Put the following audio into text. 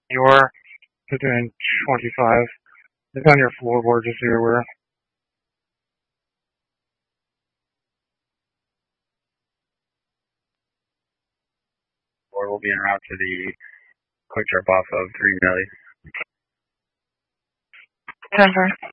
You're doing 25. It's on your floorboard, just so you're aware. Or we'll be en route to the quick drop off of 3 Millie. Denver.